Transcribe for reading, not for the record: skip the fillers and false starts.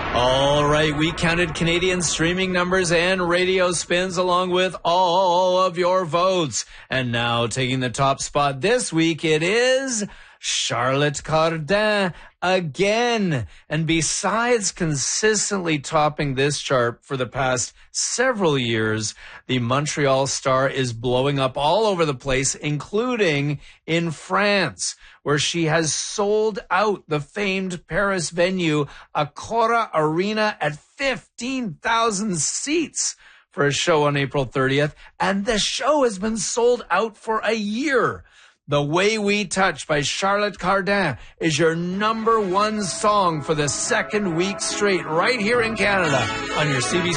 All right, we counted Canadian streaming numbers and radio spins along with all of your votes. And now taking the top spot this week, it is Charlotte Cardin again. And besides consistently topping this chart for the past several years, the Montreal star is blowing up all over the place, including in France, where she has sold out the famed Paris venue, Accor Arena, at 15,000 seats for a show on April 30th. And the show has been sold out for a year. The Way We Touch by Charlotte Cardin is your number one song for the second week straight right here in Canada on your CBC